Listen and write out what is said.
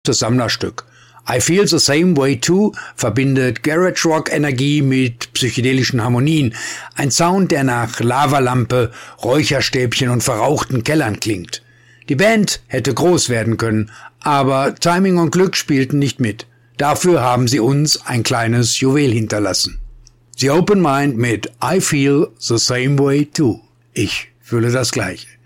Das Sammlerstück. I Feel the Same Way Too verbindet Garage Rock Energie mit psychedelischen Harmonien. Ein Sound, der nach Lavalampe, Räucherstäbchen und verrauchten Kellern klingt. Die Band hätte groß werden können, aber Timing und Glück spielten nicht mit. Dafür haben sie uns ein kleines Juwel hinterlassen. The Open Mind mit I Feel the Same Way Too. Ich fühle das Gleiche.